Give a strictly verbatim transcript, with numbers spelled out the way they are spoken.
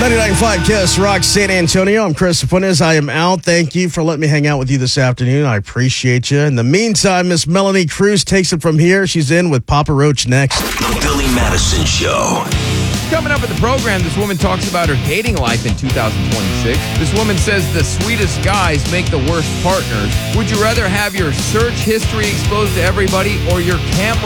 ninety-nine point five Kiss Rock San Antonio. I'm Chris Funes. I am out. Thank you for letting me hang out with you this afternoon. I appreciate you. In the meantime, Miss Melanie Cruz takes it from here. She's in with Papa Roach next. The Billy Madison Show. Coming up at the program, this woman talks about her dating life in two thousand twenty-six. This woman says the sweetest guys make the worst partners. Would you rather have your search history exposed to everybody or your camera